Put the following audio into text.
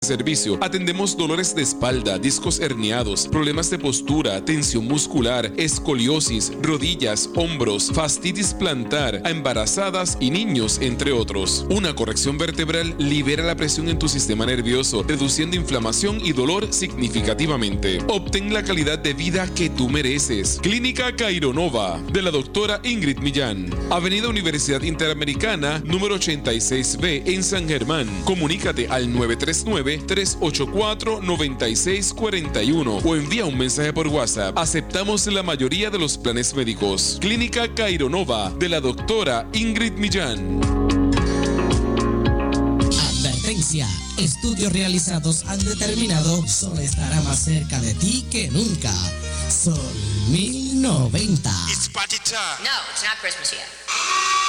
servicio. Atendemos dolores de espalda, discos herniados, problemas de postura, tensión muscular, escoliosis, rodillas, hombros, fastitis plantar, a embarazadas y niños, entre otros. Una corrección vertebral libera la presión en tu sistema nervioso, reduciendo inflamación y dolor significativamente. Obtén la calidad de vida que tú mereces. Clínica Kaironova, de la doctora Ingrid Millán. Avenida Universidad Interamericana, número 86B, en San Germán. Comunícate al 939-384-9641 o envía un mensaje por WhatsApp. Aceptamos la mayoría de los planes médicos. Clínica Kaironova, de la doctora Ingrid Millán. Advertencia: estudios realizados han determinado Sol estará más cerca de ti que nunca. Sol 1090. It's party time. No, it's not Christmas yet.